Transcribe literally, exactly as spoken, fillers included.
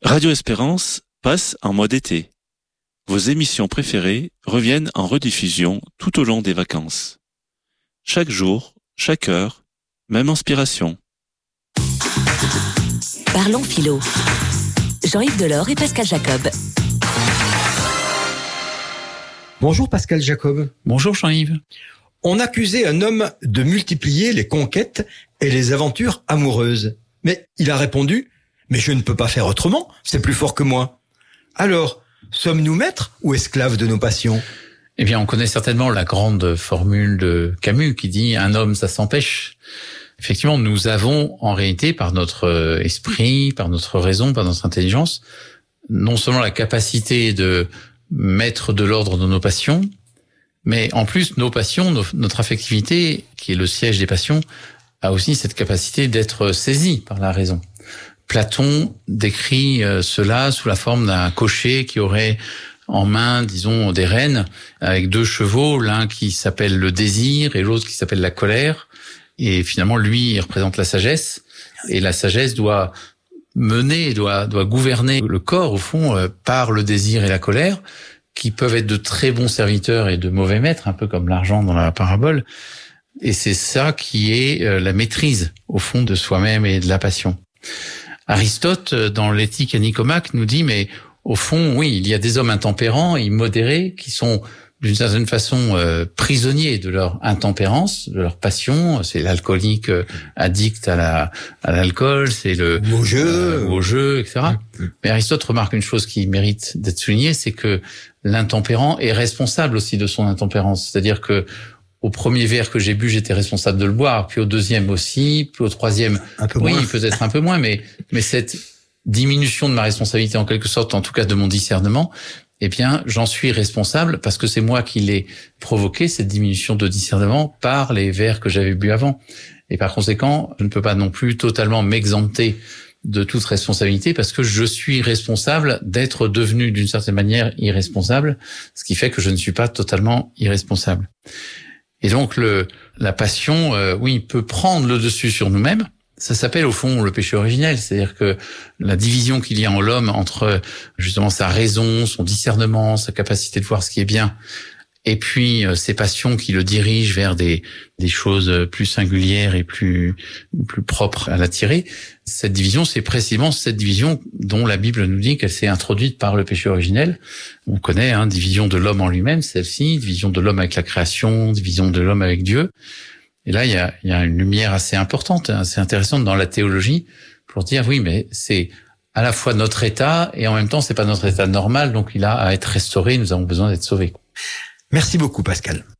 Radio Espérance passe en mode été. Vos émissions préférées reviennent en rediffusion tout au long des vacances. Chaque jour, chaque heure, même inspiration. Parlons philo. Jean-Yves Delors et Pascal Jacob. Bonjour Pascal Jacob. Bonjour Jean-Yves. On accusait un homme de multiplier les conquêtes et les aventures amoureuses. Mais il a répondu « Mais je ne peux pas faire autrement, c'est plus fort que moi ». Alors, sommes-nous maîtres ou esclaves de nos passions ? Eh bien, on connaît certainement la grande formule de Camus qui dit « Un homme, ça s'empêche ». Effectivement, nous avons en réalité, par notre esprit, par notre raison, par notre intelligence, non seulement la capacité de mettre de l'ordre dans nos passions, mais en plus, nos passions, nos, notre affectivité, qui est le siège des passions, a aussi cette capacité d'être saisie par la raison. Platon décrit cela sous la forme d'un cocher qui aurait en main, disons, des rênes avec deux chevaux, l'un qui s'appelle le désir et l'autre qui s'appelle la colère. Et finalement, lui, il représente la sagesse. Et la sagesse doit mener, doit, doit gouverner le corps, au fond, euh, par le désir et la colère, qui peuvent être de très bons serviteurs et de mauvais maîtres, un peu comme l'argent dans la parabole. Et c'est ça qui est euh, la maîtrise, au fond, de soi-même et de la passion. Aristote, dans l'Éthique à Nicomaque, nous dit, mais au fond, oui, il y a des hommes intempérants et immodérés qui sont d'une certaine façon euh, prisonniers de leur intempérance, de leur passion. C'est l'alcoolique euh, addict à la à l'alcool, c'est le au jeu, euh, au jeu, et cetera. Mais Aristote remarque une chose qui mérite d'être soulignée, c'est que l'intempérant est responsable aussi de son intempérance. C'est-à-dire que au premier verre que j'ai bu, j'étais responsable de le boire, puis au deuxième aussi, puis au troisième, un peu oui, moins. peut-être un peu moins, mais mais cette diminution de ma responsabilité, en quelque sorte, en tout cas de mon discernement, eh bien, j'en suis responsable parce que c'est moi qui l'ai provoqué, cette diminution de discernement, par les verres que j'avais bu avant. Et par conséquent, je ne peux pas non plus totalement m'exempter de toute responsabilité parce que je suis responsable d'être devenu d'une certaine manière irresponsable, ce qui fait que je ne suis pas totalement irresponsable. Et donc, le, la passion, euh, oui, peut prendre le dessus sur nous-mêmes. Ça s'appelle au fond le péché originel, c'est-à-dire que la division qu'il y a en l'homme entre justement sa raison, son discernement, sa capacité de voir ce qui est bien, et puis ses passions qui le dirigent vers des des choses plus singulières et plus plus propres à l'attirer. Cette division, c'est précisément cette division dont la Bible nous dit qu'elle s'est introduite par le péché originel. On connaît, hein, division de l'homme en lui-même, celle-ci, division de l'homme avec la création, division de l'homme avec Dieu. Et là, il y a, il y a une lumière assez importante, assez intéressante dans la théologie pour dire oui, mais c'est à la fois notre état et en même temps, c'est pas notre état normal, donc il a à être restauré. Nous avons besoin d'être sauvés. Merci beaucoup, Pascal.